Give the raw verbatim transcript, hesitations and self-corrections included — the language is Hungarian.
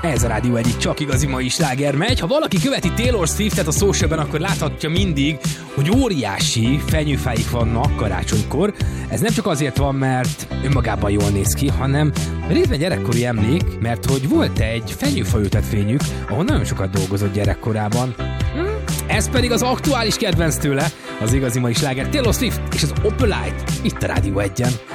Ez a Rádió egyik csak igazi mai sláger megy. Ha valaki követi Taylor Swiftet a socialben, akkor láthatja mindig, hogy óriási fenyőfáik vannak karácsonykor. Ez nem csak azért van, mert önmagában jól néz ki, hanem részben gyerekkori emlék, mert hogy volt egy fenyőfa ültetvényük, ahol nagyon sokat dolgozott gyerekkorában. Ez pedig az aktuális kedvenc tőle, az igazi mai sláger Taylor Swift és az Opalite itt a Rádió egyen.